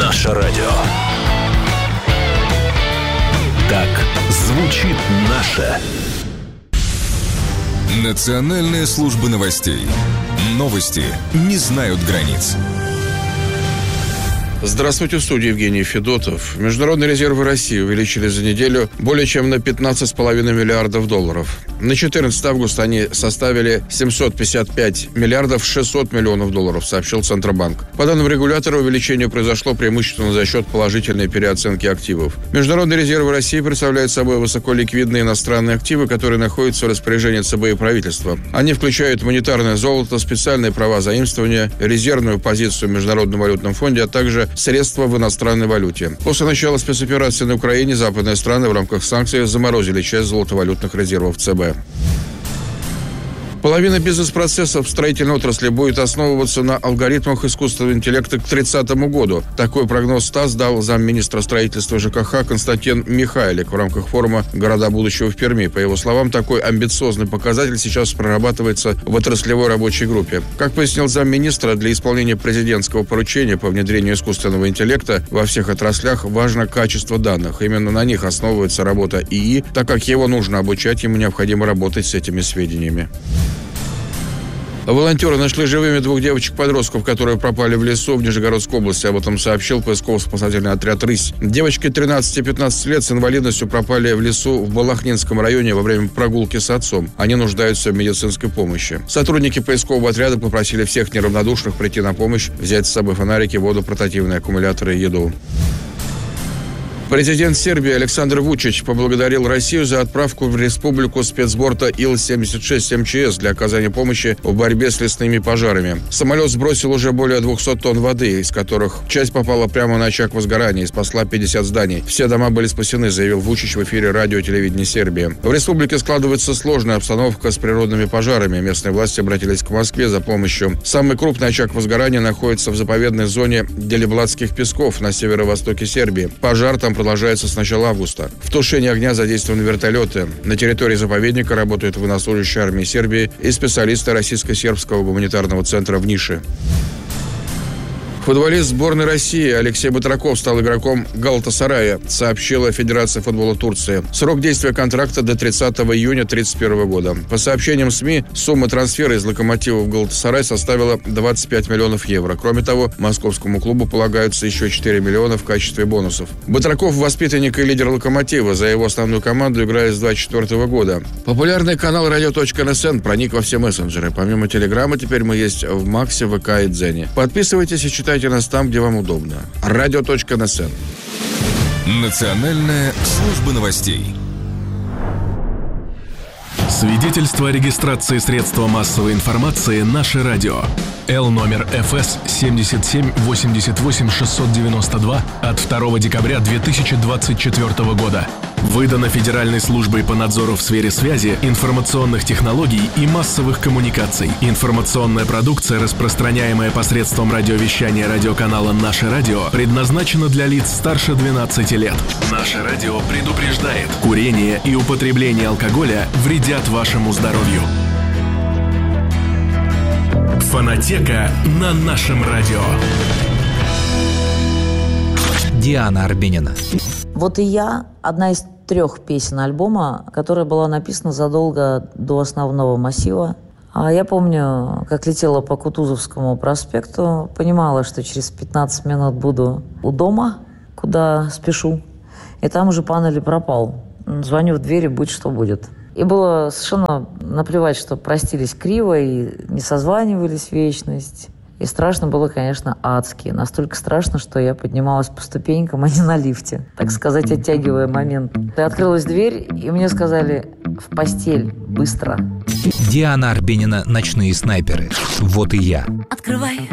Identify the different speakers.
Speaker 1: Наше радио. Так звучит наше.
Speaker 2: Национальная служба новостей. Новости не знают границ.
Speaker 3: Здравствуйте, в студии Евгений Федотов. Международные резервы России увеличили за неделю более чем на $15,5 миллиардов. На 14 августа они составили $755 миллиардов 600 миллионов, сообщил Центробанк. По данным регулятора, увеличение произошло преимущественно за счет положительной переоценки активов. Международные резервы России представляют собой высоколиквидные иностранные активы, которые находятся в распоряжении ЦБ и правительства. Они включают монетарное золото, специальные права заимствования, резервную позицию в Международном валютном фонде, а также средства в иностранной валюте. После начала спецоперации на Украине западные страны в рамках санкций заморозили часть золотовалютных резервов ЦБ. Половина бизнес-процессов в строительной отрасли будет основываться на алгоритмах искусственного интеллекта к 2030 году. Такой прогноз ТАСС дал замминистра строительства ЖКХ Константин Михайлик в рамках форума «Города будущего» в Перми. По его словам, такой амбициозный показатель сейчас прорабатывается в отраслевой рабочей группе. Как пояснил замминистра, для исполнения президентского поручения по внедрению искусственного интеллекта во всех отраслях важно качество данных. Именно на них основывается работа ИИ, так как его нужно обучать, ему необходимо работать с этими сведениями. Волонтеры нашли живыми 2 девочек-подростков, которые пропали в лесу в Нижегородской области. Об этом сообщил поисково-спасательный отряд «Рысь». Девочки 13 и 15 лет с инвалидностью пропали в лесу в Балахнинском районе во время прогулки с отцом. Они нуждаются в медицинской помощи. Сотрудники поискового отряда попросили всех неравнодушных прийти на помощь, взять с собой фонарики, воду, портативные аккумуляторы и еду. Президент Сербии Александр Вучич поблагодарил Россию за отправку в республику спецборта Ил-76 МЧС для оказания помощи в борьбе с лесными пожарами. Самолет сбросил уже более 200 тонн воды, из которых часть попала прямо на очаг возгорания и спасла 50 зданий. Все дома были спасены, заявил Вучич в эфире радио и телевидения Сербии. В республике складывается сложная обстановка с природными пожарами. Местные власти обратились к Москве за помощью. Самый крупный очаг возгорания находится в заповедной зоне Делибладских песков на северо-востоке Сербии. Пожар там продолжается с начала августа. В тушении огня задействованы вертолеты. На территории заповедника работают военнослужащие армии Сербии и специалисты Российско-сербского гуманитарного центра в Нише. Футболист сборной России Алексей Батраков стал игроком Галатасарая, сообщила Федерация футбола Турции. Срок действия контракта до 30 июня 2031 года. По сообщениям СМИ, сумма трансфера из Локомотива в Галатасарай составила 25 миллионов евро. Кроме того, московскому клубу полагаются еще 4 миллиона в качестве бонусов. Батраков – воспитанник и лидер Локомотива. За его основную команду играет с 2024 года. Популярный канал radio.nsn проник во все мессенджеры. Помимо Телеграма, теперь мы есть в Максе, ВК и Дзене. Подписывайтесь и читайте нас там, где вам удобно. Radio.nsn.
Speaker 2: Национальная служба новостей.
Speaker 1: Свидетельство о регистрации средства массовой информации «Наше радио». Л номер ФС 77-88-692 от 2 декабря 2024 года. Выдано Федеральной службой по надзору в сфере связи, информационных технологий и массовых коммуникаций. Информационная продукция, распространяемая посредством радиовещания радиоканала «Наше радио», предназначена для лиц старше 12 лет. «Наше радио» предупреждает: курение и употребление алкоголя вредят вашему здоровью. Фонотека на нашем радио.
Speaker 4: Диана Арбенина.
Speaker 5: «Вот и я» – одна из 3 песен альбома, которая была написана задолго до основного массива. А я помню, как летела по Кутузовскому проспекту, понимала, что через 15 минут буду у дома, куда спешу, и там уже панель пропал. Звоню в дверь, будь что будет. И было совершенно наплевать, что простились криво и не созванивались в вечность. И страшно было, конечно, адски. Настолько страшно, что я поднималась по ступенькам, а не на лифте. Так сказать, оттягивая момент. И открылась дверь, и мне сказали: в постель, быстро.
Speaker 4: Диана Арбенина, «Ночные снайперы». Вот и я.
Speaker 6: Открывай